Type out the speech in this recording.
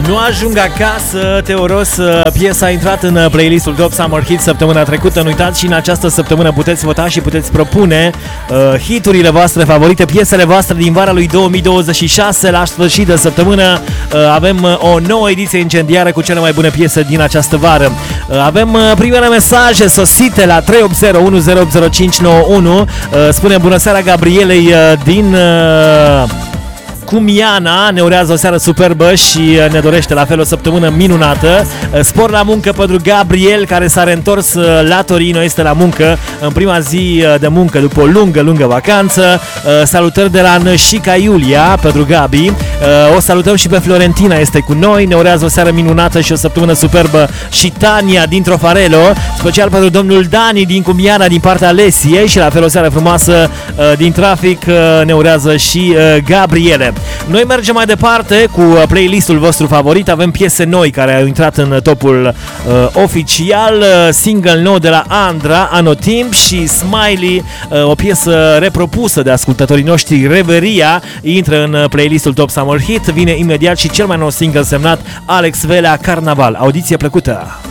Nu ajung acasă, Teoros, piesa a intrat în playlistul Top Summer Hits săptămâna trecută. Nu uitați, și în această săptămână puteți vota și puteți propune hiturile voastre favorite, piesele voastre din vara lui 2026. La sfârșit de săptămână avem o nouă ediție incendiară cu cele mai bune piese din această vară. Avem primele mesaje sosite la 380108591. Spune bună seara Gabrielei din Cumiana, ne urează o seară superbă și ne dorește la fel o săptămână minunată. Spor la muncă pentru Gabriel, care s-a reîntors la Torino, este la muncă în prima zi de muncă după o lungă vacanță. Salutări de la Nășica Iulia pentru Gabi. O salutăm și pe Florentina, este cu noi, ne urează o seară minunată și o săptămână superbă și Tania din Trofarelo, special pentru domnul Dani din Cumiana din partea Alesiei și la fel o seară frumoasă din trafic ne urează și Gabriele. Noi mergem mai departe cu playlistul vostru favorit. Avem piese noi care au intrat în topul oficial. Single nou de la Andra, Anotimp, și Smiley, o piesă repropusă de ascultătorii noștri, Reveria, intră în playlistul Top Summer Hit. Vine imediat și cel mai nou single semnat Alex Velea, Carnaval. Audiție plăcută!